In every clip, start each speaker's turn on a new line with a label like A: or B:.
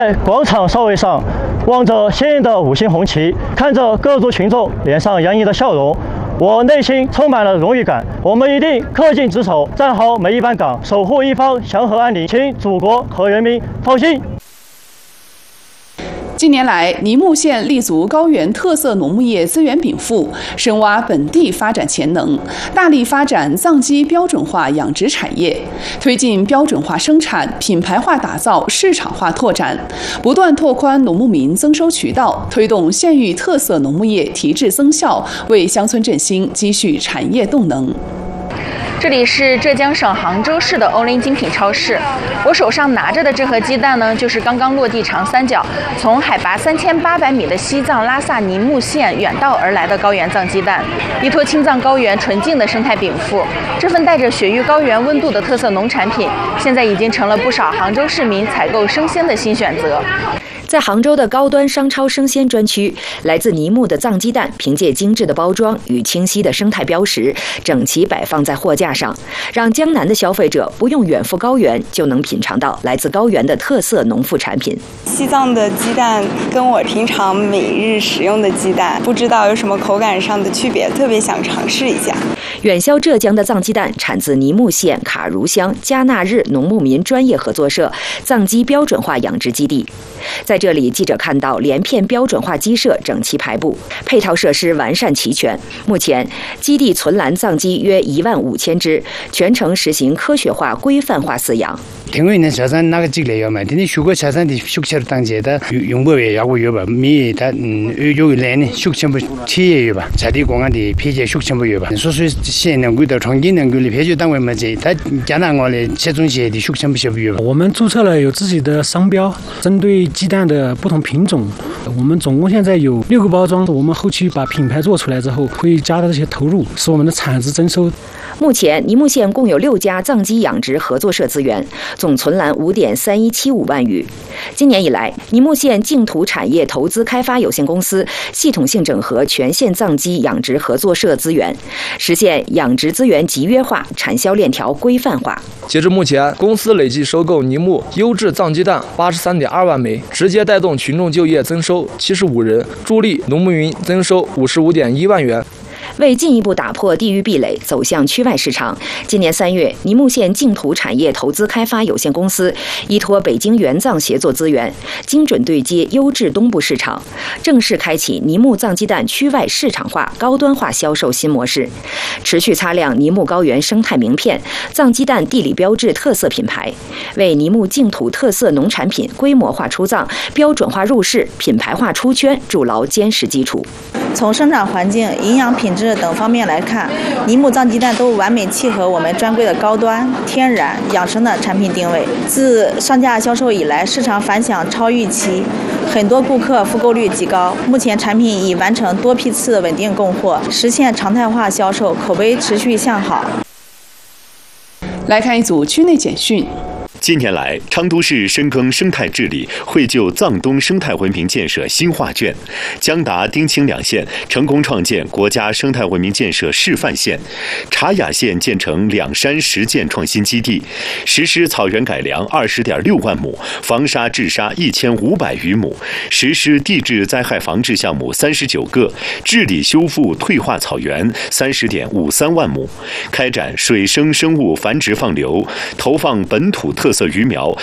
A: 在广场哨位上，望着鲜艳的5星红旗，看着各族群众脸上洋溢的笑容，我内心充满了荣誉感。我们一定恪尽职守，站好每一班岗，守护一方祥和安宁，请祖国和人民放心。
B: 近年来，尼木县立足高原特色农牧业资源禀赋，深挖本地发展潜能，大力发展藏鸡标准化养殖产业，推进标准化生产、品牌化打造、市场化拓展，不断拓宽农牧民增收渠道，推动县域特色农牧业提质增效，为乡村振兴积蓄产业动能。
C: 这里是浙江省杭州市的欧林精品超市，我手上拿着的这盒鸡蛋呢，就是刚刚落地长三角，从海拔3800米的西藏拉萨尼木县远道而来的高原藏鸡蛋，依托青藏高原纯净的生态禀赋，这份带着雪域高原温度的特色农产品，现在已经成了不少杭州市民采购生鲜的新选择。
D: 在杭州的高端商超生鲜专区，来自尼木的藏鸡蛋凭借精致的包装与清晰的生态标识，整齐摆放在货架上，让江南的消费者不用远赴高原就能品尝到来自高原的特色农副产品。
E: 西藏的鸡蛋跟我平常每日使用的鸡蛋不知道有什么口感上的区别，特别想尝试一下。
D: 远销浙江的藏鸡蛋产自尼木县卡如乡加纳日农牧民专业合作社藏鸡标准化养殖基地。在这里，记者看到连片标准化鸡舍整齐排布，配套设施完善齐全。目前，基地存栏藏鸡约15000只，全程实行科学化、规范化饲养。
F: 天潮汕那个积累要嘛，如果潮汕的宿舍当街的用不完，要不要吧？米的有来呢，宿舍不企业吧？在地公安的批件宿舍不要吧？所以县能够的重庆能够的批件单位嘛，这他加拿大的这种些的宿舍不需要吧？
G: 我们注册了有自己的商标，针对鸡蛋的不同品种，我们总共现在有6个包装。我们后期把品牌做出来之后，会加大这些投入，使我们的产值增收。
D: 目前，尼木县共有6家藏鸡养殖合作社资源，总存栏5.3175万余。今年以来，尼木县净土产业投资开发有限公司系统性整合全县藏鸡养殖合作社资源，实现养殖资源集约化、产销链条规范化。
H: 截至目前，公司累计收购尼木优质藏鸡蛋83.2万枚，直接带动群众就业增收75人，助力农牧民增收55.1万元。
D: 为进一步打破地域壁垒，走向区外市场，今年3月，尼木县净土产业投资开发有限公司依托北京援藏协作资源，精准对接优质东部市场，正式开启尼木藏鸡蛋区外市场化、高端化销售新模式，持续擦亮尼木高原生态名片、藏鸡蛋地理标志特色品牌，为尼木净土特色农产品规模化出藏、标准化入市、品牌化出圈筑牢坚实基础。
I: 从生产环境、营养品质等方面来看，尼木藏鸡蛋都完美契合我们专柜的高端、天然、养生的产品定位。自上架销售以来，市场反响超预期，很多顾客复购率极高。目前产品已完成多批次稳定供货，实现常态化销售，口碑持续向好。
B: 来看一组区内简讯。
J: 近年来，昌都市深耕生态治理，绘就藏东生态文明建设新画卷。江达、丁青2县成功创建国家生态文明建设示范县，察雅县建成2山实践创新基地，实施草原改良20.6万亩，防沙治沙1500余亩，实施地质灾害防治项目39个，治理修复退化草原30.53万亩，开展水生生物繁殖放流，投放本土特色鱼苗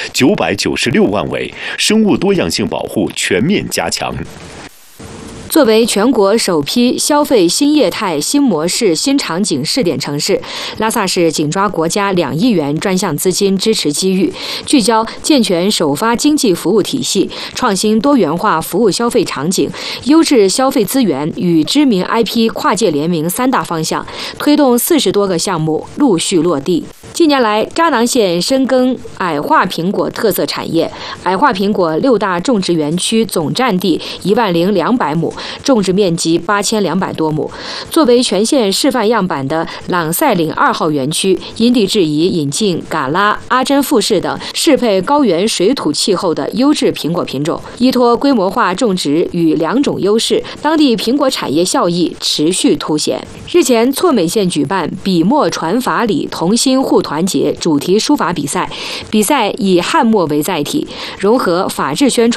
J: 996万尾，生物多样性保护全面加强。
K: 作为全国首批消费新业态、新模式、新场景试点城市，拉萨市紧抓国家2亿元专项资金支持机遇，聚焦健全首发经济服务体系，创新多元化服务消费场景，优质消费资源与知名 IP 跨界联名3大方向，推动40多个项目陆续落地。近年来，扎囊县深耕矮化苹果特色产业，矮化苹果6大种植园区总占地10200亩， 种植面积8200多亩。作为全县示范样板的朗赛岭2号园区，因地制宜引进嘎拉、阿珍富士等适配高原水土气候的优质苹果品种，依托规模化种植与两种优势，当地苹果产业效益持续凸显。日前，错美县举办笔墨传法理，同心护团结主题书法比赛，比赛以汉墨为载体，融合法治宣传。